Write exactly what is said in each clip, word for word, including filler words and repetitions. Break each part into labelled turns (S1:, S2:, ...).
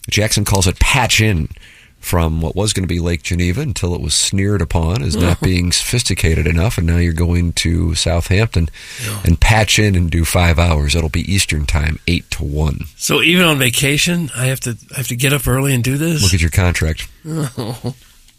S1: Jackson calls it patch in from what was going to be Lake Geneva until it was sneered upon as not being sophisticated enough, and now you're going to Southampton
S2: yeah.
S1: and patch in and do five hours. It'll be Eastern time, eight to one.
S2: So even on vacation, I have to I have to get up early and do this?
S1: Look at your contract.
S2: Oh.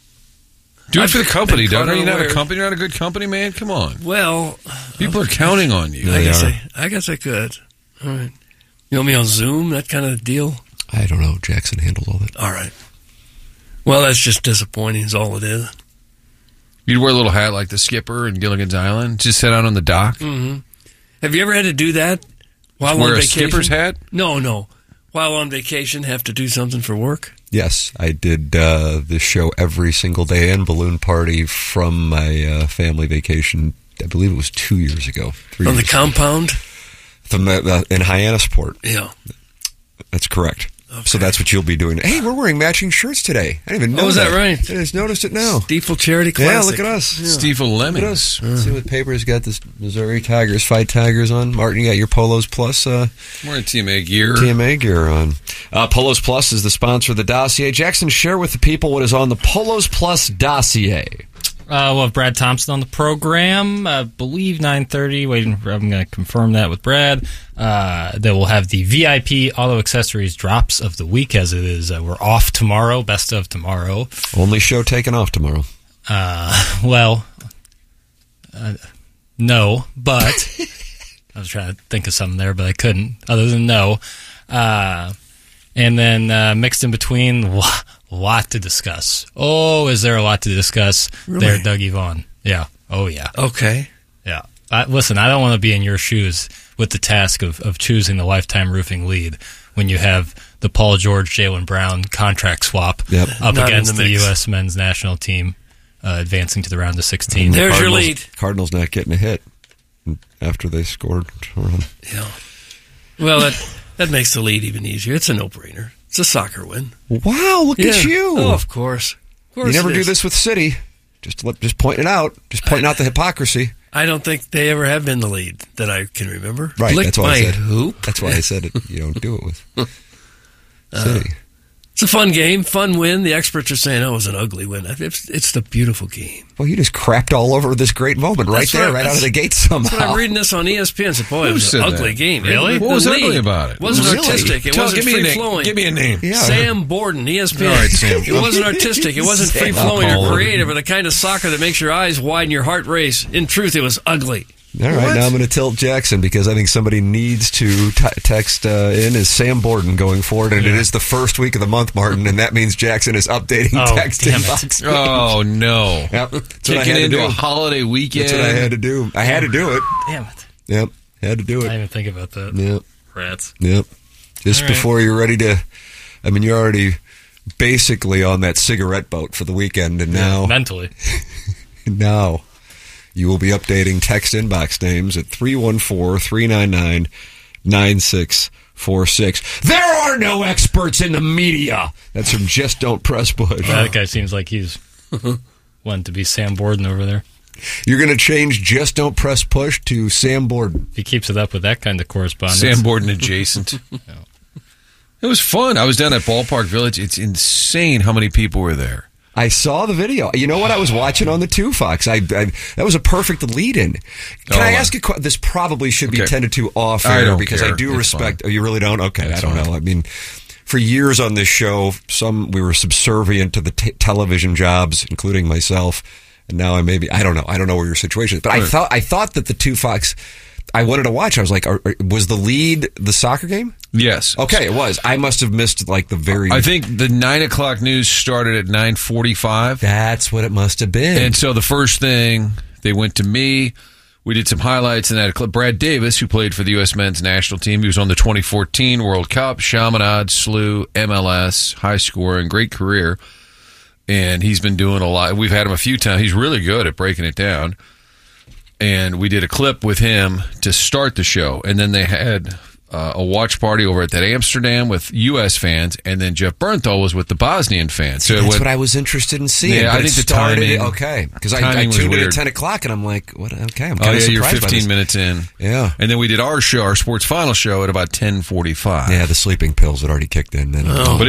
S3: Do it for the company,
S2: I've been
S3: Doug. Are you not a
S2: aware.
S3: company? You're not a good company, man? Come on.
S2: Well,
S3: People are counting on you.
S2: I
S1: They
S2: guess
S1: are.
S2: I, I guess I could. All right. You want me on Zoom, that kind of deal?
S1: I don't know. Jackson handled all that.
S2: All right. Well, that's just disappointing is all it is.
S3: You'd wear a little hat like the skipper in Gilligan's Island. Just sit out on the dock.
S2: Mm-hmm. Have you ever had to do that while
S3: Wear
S2: on
S3: a
S2: vacation?
S3: skipper's hat?
S2: No, no. While on vacation, have to do something for work?
S1: Yes, I did uh, this show every single day and balloon party from my uh, family vacation. I believe it was two years ago. Three
S2: On the
S1: years.
S2: compound?
S1: From the, uh, in Hyannisport.
S2: Yeah.
S1: That's correct.
S2: Okay.
S1: So that's what you'll be doing. Hey, we're wearing matching shirts today. I didn't even know
S2: Oh, is that right?
S1: I just noticed it now.
S2: Stiefel Charity
S1: Yeah,
S2: Classic.
S1: look at us.
S3: Stiefel
S1: Look at
S3: Lemons.
S1: us. Let's see what paper's got this Missouri Tigers, Fight Tigers on. Martin, you got your Polos Plus uh,
S3: We're in T M A gear.
S1: T M A gear on. Uh, Polos Plus is the sponsor of the dossier. Jackson, share with the people what is on the Polos Plus dossier.
S4: Uh, we'll have Brad Thompson on the program. I believe nine thirty. Waiting for, I'm going to confirm that with Brad. Uh, then we'll have the V I P Auto Accessories drops of the week, as it is. Uh, we're off tomorrow. Best of tomorrow.
S1: Only show taken off tomorrow.
S4: Uh, well, uh, no, but I was trying to think of something there, but I couldn't. Other than no. Uh, and then uh, mixed in between, a lot to discuss. Oh, is there a lot to discuss
S2: Really?
S4: there, Dougie Vaughn? Yeah. Oh, yeah.
S2: Okay.
S4: Yeah. I, listen, I don't want to be in your shoes with the task of, of choosing the lifetime roofing lead when you have the Paul George, Jaylen Brown contract swap
S1: Yep.
S4: up
S2: Not in
S4: against
S2: the
S4: the,
S2: mix.
S4: U S men's national team uh, advancing to the round of sixteen.
S2: There's your
S1: Cardinals-
S2: lead.
S1: Cardinals not getting a hit after they scored.
S2: Yeah. Well, that that makes the lead even easier. It's a no-brainer. It's a soccer win.
S1: Wow, look
S2: Yeah.
S1: at you.
S2: Oh, of course. Of course
S1: You never
S2: it
S1: do
S2: is.
S1: this with City. Just let, just pointing it out. Just pointing out the hypocrisy.
S2: I don't think they ever have been the lead that I can remember.
S1: Right,
S2: Lick
S1: that's why
S2: my
S1: I said
S2: hoop.
S1: That's why I said it. You don't do it with City.
S2: It's a fun game, fun win. The experts are saying, oh, it was an ugly win. It's, it's the beautiful game.
S1: Well, you just crapped all over this great moment right
S2: That's
S1: there,
S2: right.
S1: right out of
S2: That's-
S1: the gate somehow.
S2: But I'm reading this on E S P N. Said, boy, it
S3: Who
S2: was an
S3: said
S2: ugly
S3: that?
S2: game.
S4: Really?
S2: The
S3: What was
S2: lead
S3: ugly about it?
S2: wasn't
S1: Really?
S2: artistic. It
S3: Tell-
S2: wasn't
S3: give me a
S2: free
S3: name.
S2: flowing.
S3: Give me a name.
S1: Yeah.
S2: Sam Borden, E S P N.
S3: All right, Sam.
S2: It wasn't artistic. It wasn't free flowing
S1: Sam
S2: or
S1: Borden.
S2: creative, or the kind of soccer that makes your eyes wide and your heart race. In truth, it was ugly.
S1: All right,
S2: What?
S1: now I'm going to tilt Jackson because I think somebody needs to t- text uh, in is Sam Borden going forward, and it is the first week of the month, Martin, and that means Jackson is updating
S4: Oh,
S1: text
S4: damn it.
S1: inbox.
S3: Oh, no.
S1: Yep, that's what I
S3: Kicking
S1: had to
S3: into
S1: do.
S3: a holiday weekend.
S1: That's what I had to do. I had to do it.
S4: Damn it.
S1: Yep, had to do
S4: I didn't
S1: it.
S4: even think about that.
S1: Yep,
S4: Rats.
S1: yep. Just
S4: All right.
S1: before you're ready to, I mean, you're already basically on that cigarette boat for the weekend, and now,
S4: Mentally.
S1: now you will be updating text inbox names at three one four, three nine nine, nine six four six. There are no experts in the media. That's from Just Don't Press Push.
S4: That guy seems like he's wanting to be Sam Borden over there.
S1: You're going to change Just Don't Press Push to Sam Borden.
S4: If he keeps it up with that kind of correspondence.
S3: Sam Borden adjacent. It was fun. I was down at Ballpark Village. It's insane how many people were there.
S1: I saw the video. You know what? I was watching on the two Fox. I, I that was a perfect lead-in. Can
S3: Oh,
S1: I
S3: my.
S1: ask you? que- This probably should be
S3: Okay.
S1: tended to off
S3: I
S1: air
S3: don't
S1: because I
S3: care.
S1: do
S3: It's
S1: respect.
S3: fine.
S1: Oh, you really don't? Okay,
S3: It's
S1: I don't
S3: fine.
S1: know. I mean, for years on this show, some we were subservient to the t- television jobs, including myself, and now I maybe I don't know. I don't know where your situation is, but I
S3: Right.
S1: thought I thought that the two Fox. I wanted to watch. I was like, are, are- was the lead the soccer game?
S3: Yes.
S1: Okay, it was. I must have missed like the very.
S3: I think the nine o'clock news started at nine forty-five.
S1: That's what it must have been.
S3: And so the first thing, they went to me. We did some highlights, and that clip. Brad Davis, who played for the U S men's national team, he was on the twenty fourteen World Cup, Chaminade, S L U, M L S, high scoring, great career. And he's been doing a lot. We've had him a few times. He's really good at breaking it down. And we did a clip with him to start the show. And then they had uh, a watch party over at that Amsterdam with U S fans, and then Jeff Bernthal was with the Bosnian fans. So it
S1: That's
S3: went-
S1: what I was interested in seeing.
S3: Yeah,
S1: but
S3: I
S1: it
S3: think the
S1: started,
S3: timing-
S1: okay, because I, I
S3: timing was
S1: tuned in at
S3: weird.
S1: ten o'clock, and I'm like, what? Okay, I'm
S3: Oh
S1: kind
S3: yeah,
S1: of
S3: you're
S1: surprised by
S3: fifteen
S1: this.
S3: minutes in.
S1: Yeah,
S3: And then we did our show, our sports final show, at about ten forty-five.
S1: yeah. The sleeping pills had already kicked in. Then
S2: Oh.
S3: But